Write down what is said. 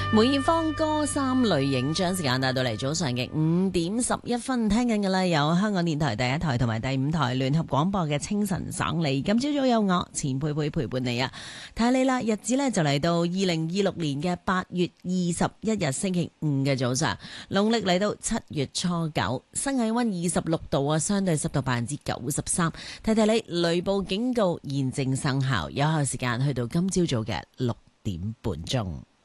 梅艷芳歌三類影將時間帶到嚟早上嘅5:11，聽緊嘅啦，有香港電台第一台同埋第五台聯合廣播嘅清晨省里。今朝早有我錢佩佩陪伴你啊，睇你啦，日子呢就嚟到2026年嘅8月21日星期五嘅早上，農曆嚟到7月初9，室外溫26度啊，相對濕度93%。提提你，雷暴警告現正生效，有效時間去到今朝早嘅6點半鐘。